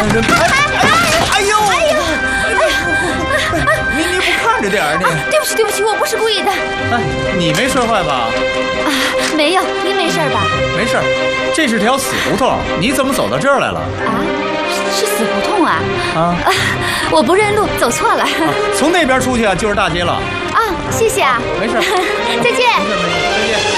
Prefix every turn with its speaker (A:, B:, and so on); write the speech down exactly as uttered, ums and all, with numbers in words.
A: 哎呦！哎呦！你你不看着点儿你？
B: 对不起对不起，我不是故意的。
A: 哎，你没摔坏吧？
B: 啊，没有，您没事吧？
A: 没事，这是条死胡同，你怎么走到这儿来了？
B: 啊，是死胡同啊！
A: 啊，
B: 我不认路，走错了。
A: 啊、从那边出去啊，就是大街了。
B: 啊，谢谢啊。
A: 没事，
B: 再见。
A: 没事没事，再见。